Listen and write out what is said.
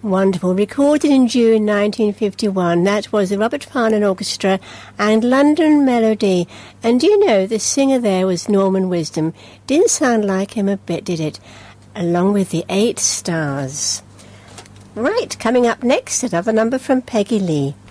Wonderful. Recorded in June 1951. That was the Robert Farnon Orchestra and London Melody. And do you know, the singer there was Norman Wisdom. Didn't sound like him a bit, did it? Along with the 8 Stars. Right, coming up next, another number from Peggy Lee.